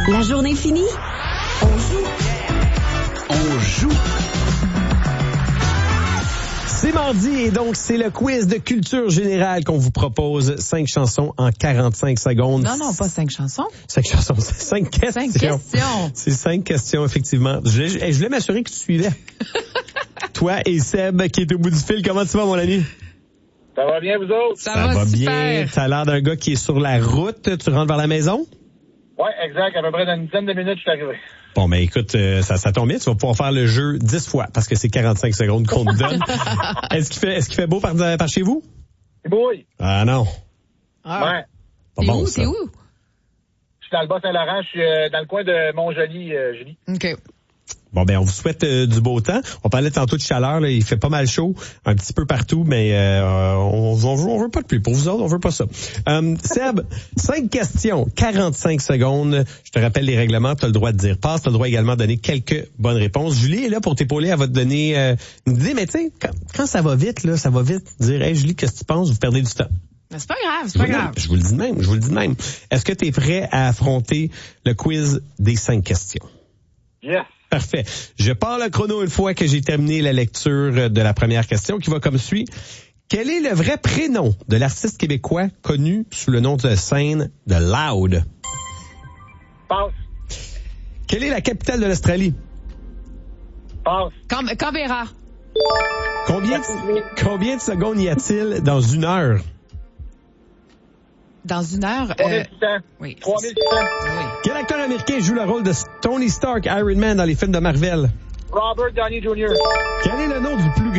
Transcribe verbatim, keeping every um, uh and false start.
La journée finie, on joue. On joue. C'est mardi et donc c'est le quiz de culture générale qu'on vous propose. Cinq chansons en quarante-cinq secondes. Non, non, pas cinq chansons. Cinq chansons, c'est cinq questions. Cinq questions. C'est cinq questions, effectivement. Je, je, je voulais m'assurer que tu suivais. Toi et Seb, qui est au bout du fil, comment tu vas, mon ami? Ça va bien, vous autres? Ça, Ça va, va super. bien. T'as l'air d'un gars qui est sur la route. Tu rentres vers la maison? Oui, exact. À peu près dans une dizaine de minutes, je suis arrivé. Bon, ben écoute, euh, ça, ça tombe bien. Tu vas pouvoir faire le jeu dix fois parce que c'est quarante-cinq secondes qu'on te donne. Est-ce qu'il fait, est-ce qu'il fait beau par, par chez vous? C'est beau, oui. Ah non. Ah. Ouais. Pas T'es bon, où, ça. t'es où? Je suis dans le Bas-Saint-Laurent. Je suis euh, dans le coin de Montjoli, euh, Julie. OK. Bon, ben on vous souhaite euh, du beau temps. On parlait tantôt de chaleur, là, il fait pas mal chaud, un petit peu partout, mais euh, on, on, veut, on veut pas de pluie. Pour vous autres, on veut pas ça. Euh, Seb, cinq questions, quarante-cinq secondes. Je te rappelle les règlements, tu as le droit de dire passe, tu as le droit également de donner quelques bonnes réponses. Julie est là pour t'épauler, elle va te donner euh, une idée, mais tu sais, quand, quand ça va vite, là, ça va vite. Dire, hey Julie, qu'est-ce que tu penses? Vous perdez du temps. Mais c'est pas grave, c'est pas grave. Je vous le dis de même, je vous le dis de même. Est-ce que tu es prêt à affronter le quiz des cinq questions? Yes. Parfait. Je pars le chrono une fois que j'ai terminé la lecture de la première question qui va comme suit. Quel est le vrai prénom de l'artiste québécois connu sous le nom de scène de Loud? Passe. Quelle est la capitale de l'Australie? Passe. Cam- Canberra. Combien de, combien de secondes y a-t-il dans une heure? Dans une heure. trois Euh, mille six cents. oui. trois mille six cents. Oui. Quel acteur américain joue le rôle de Tony Stark Iron Man dans les films de Marvel? Robert Downey junior Quel est le nom du plus